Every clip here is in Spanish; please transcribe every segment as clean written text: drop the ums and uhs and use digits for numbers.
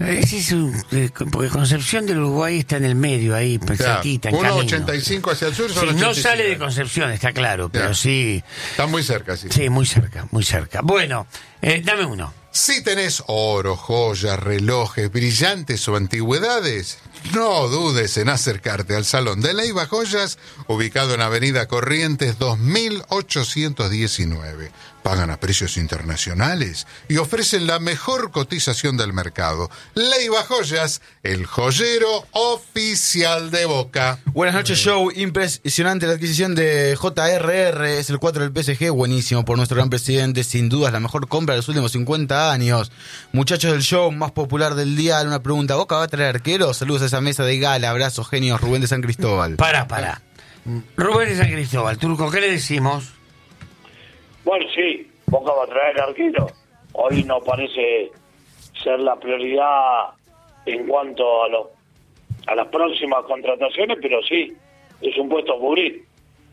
Porque Concepción del Uruguay está en el medio ahí, cerquita, en camino. 1.85 hacia el sur, sí, no sale de Concepción, está claro, pero sí. Está muy cerca, sí. Sí, muy cerca, muy cerca. Bueno, dame uno. Si tenés oro, joyas, relojes, brillantes o antigüedades, no dudes en acercarte al Salón de Leiva Joyas, ubicado en Avenida Corrientes 2819. Pagan a precios internacionales y ofrecen la mejor cotización del mercado. Leiva Joyas, el joyero oficial de Boca. Buenas noches, show. Impresionante la adquisición de JRR. Es el 4 del PSG. Buenísimo por nuestro gran presidente. Sin dudas la mejor compra de los últimos 50 años. Muchachos del show más popular del día, una pregunta. ¿Boca va a traer arqueros? Saludos a esa mesa de gala. Abrazos, genios. Rubén de San Cristóbal. Para. Rubén de San Cristóbal. Turco, ¿qué le decimos? Bueno, sí, Boca va a traer arquero. Hoy no parece ser la prioridad en cuanto a las próximas contrataciones, pero sí, es un puesto a cubrir.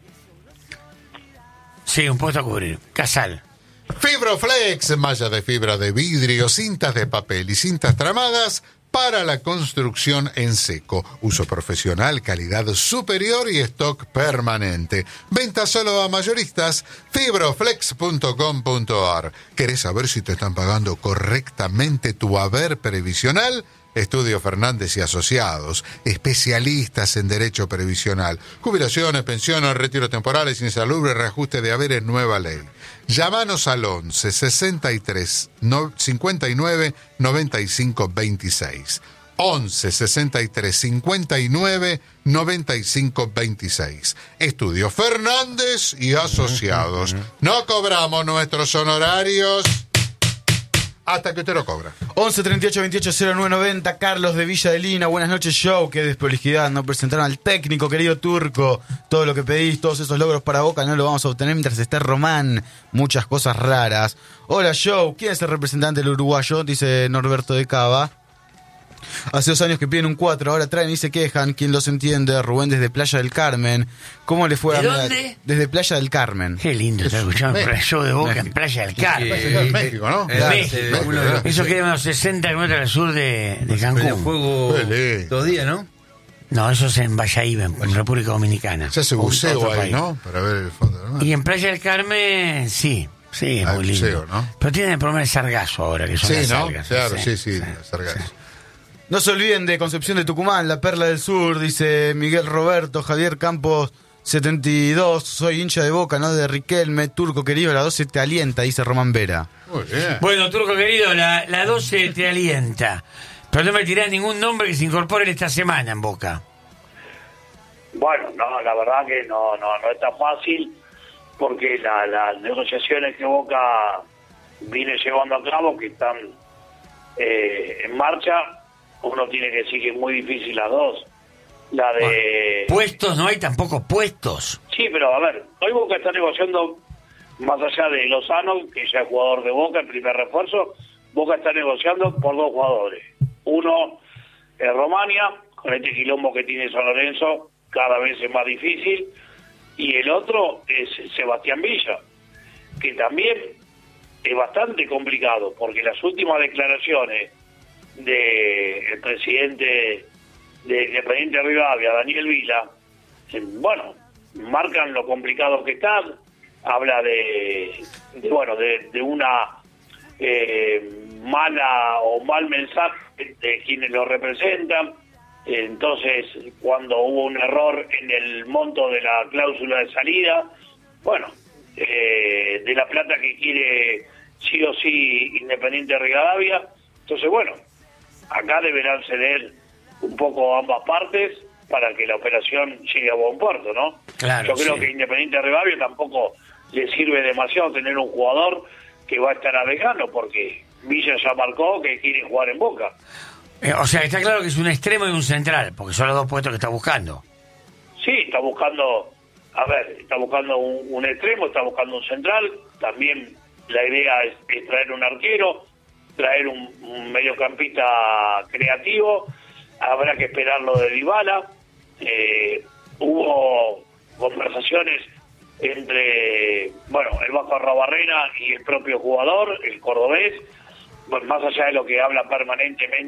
Sí, un puesto a cubrir. Casal. Fibroflex, malla de fibra de vidrio, cintas de papel y cintas tramadas para la construcción en seco. Uso profesional, calidad superior y stock permanente. Venta solo a mayoristas. Fibroflex.com.ar. ¿Querés saber si te están pagando correctamente tu haber previsional? Estudio Fernández y Asociados, especialistas en derecho previsional, jubilaciones, pensiones, retiros temporales, insalubre, reajuste de haberes, nueva ley. Llámanos al 11 63 59 95 26. 11 63 59 95 26. Estudio Fernández y Asociados. No cobramos nuestros honorarios hasta que usted lo cobra. 11 38 28 09 90. Carlos de Villa de Lina. Buenas noches, show. Qué desprolijidad. No presentaron al técnico, querido Turco. Todo lo que pedís, todos esos logros para Boca no lo vamos a obtener mientras esté Román. Muchas cosas raras. Hola, show. ¿Quién es el representante del uruguayo? Dice Norberto de Cava. Hace 2 años que piden un 4, ahora traen y se quejan. ¿Quién los entiende? Rubén desde Playa del Carmen. ¿Cómo le fue a dónde? Desde Playa del Carmen. Qué lindo estar escuchando el show de Boca en Playa del Carmen. Es México, ¿no? México. Eso queda unos 60 kilómetros al sur de Cancún. El juego 2 días, ¿no? No, eso es en Valladolid, en República Dominicana. Se hace buceo ahí, ¿no? Para ver el fondo, ¿no? Y en Playa del Carmen, sí, es muy lindo. Buceo, ¿no? Pero tienen el problema del sargazo ahora, que son las algas. Claro, sí, sargazo. Sí. No se olviden de Concepción de Tucumán, la perla del sur, dice Miguel Roberto, Javier Campos 72, soy hincha de Boca, no de Riquelme. Turco querido, la 12 te alienta, dice Román Vera. Muy bien. Bueno, Turco querido, la 12 te alienta, pero no me tirás ningún nombre que se incorpore esta semana en Boca. Bueno, no, la verdad que no es tan fácil, porque las negociaciones que Boca viene llevando a cabo, que están en marcha, uno tiene que decir que es muy difícil las dos. La de... Puestos, no hay tampoco puestos. Sí, pero a ver, hoy Boca está negociando, más allá de Lozano, que ya es jugador de Boca, el primer refuerzo, Boca está negociando por 2 jugadores. Uno es Romania, con este quilombo que tiene San Lorenzo, cada vez es más difícil, y el otro es Sebastián Villa, que también es bastante complicado, porque las últimas declaraciones del presidente de Independiente Rivadavia, Daniel Vila, bueno, marcan lo complicado que está. Habla de una mala o mal mensaje de quienes lo representan. Entonces, cuando hubo un error en el monto de la cláusula de salida, bueno, de la plata que quiere sí o sí Independiente Rivadavia. Entonces, bueno, acá deberán ceder un poco ambas partes para que la operación llegue a buen puerto, ¿no? Claro, yo creo que Independiente Rivadavia tampoco le sirve demasiado tener un jugador que va a estar a vegano, porque Villa ya marcó que quiere jugar en Boca. O sea, está claro que es un extremo y un central, porque son los 2 puestos que está buscando. Sí, está buscando, está buscando un extremo, está buscando un central. También la idea es traer un arquero, traer un mediocampista creativo. Habrá que esperar lo de Dybala. Hubo conversaciones entre, el Vasco Arrobarrena y el propio jugador, el cordobés, más allá de lo que habla permanentemente